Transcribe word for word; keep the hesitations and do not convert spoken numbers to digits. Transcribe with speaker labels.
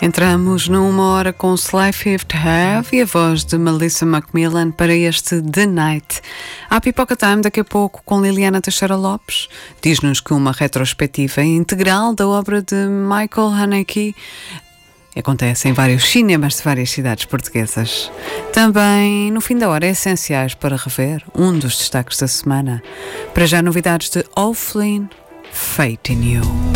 Speaker 1: Entramos numa hora com Sly Fifth Have e a voz de Melissa Macmillan para este The Night. Há Pipoca Time daqui a pouco com Liliana Teixeira Lopes. Diz-nos que uma retrospectiva integral da obra de Michael Haneke acontece em vários cinemas de várias cidades portuguesas. Também, no fim da hora, é essenciais para rever um dos destaques da semana. Para já, novidades de O'Flynn, Fate in You.